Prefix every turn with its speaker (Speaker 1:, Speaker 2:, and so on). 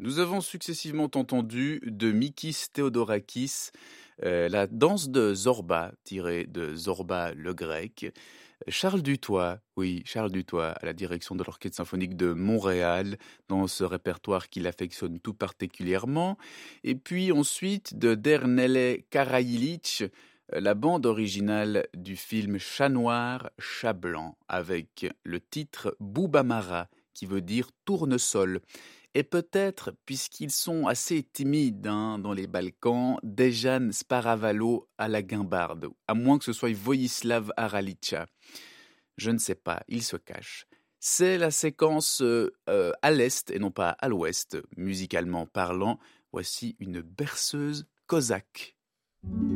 Speaker 1: Nous avons successivement entendu de Mikis Theodorakis la danse de Zorba, tirée de Zorba le grec. Charles Dutoit, oui, Charles Dutoit, à la direction de l'Orchestre symphonique de Montréal, dans ce répertoire qu'il affectionne tout particulièrement. Et puis ensuite de Dernele Karailic, la bande originale du film Chat noir, chat blanc, avec le titre Boubamara, qui veut dire tournesol. Et peut-être, puisqu'ils sont assez timides dans les Balkans, Dejan Sparavalo à la guimbarde, à moins que ce soit Vojislav Aralica. Je ne sais pas, il se cache. C'est la séquence à l'est et non pas à l'ouest, musicalement parlant. Voici une berceuse cosaque.